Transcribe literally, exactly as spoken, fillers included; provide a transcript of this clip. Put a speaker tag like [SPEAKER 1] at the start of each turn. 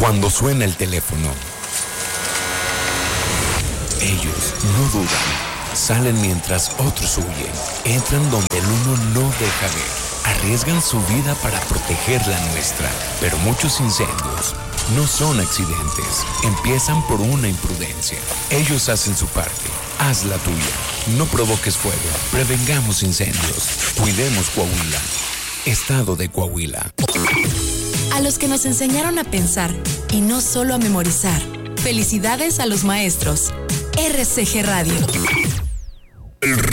[SPEAKER 1] Cuando suena el teléfono, ellos no dudan. Salen mientras otros huyen. Entran donde el uno no deja ver. Arriesgan su vida para proteger la nuestra. Pero muchos incendios no son accidentes. Empiezan por una imprudencia. Ellos hacen su parte. Haz la tuya. No provoques fuego. Prevengamos incendios. Cuidemos Coahuila. Estado de Coahuila.
[SPEAKER 2] A los que nos enseñaron a pensar y no solo a memorizar. Felicidades a los maestros. R C G Radio.
[SPEAKER 3] El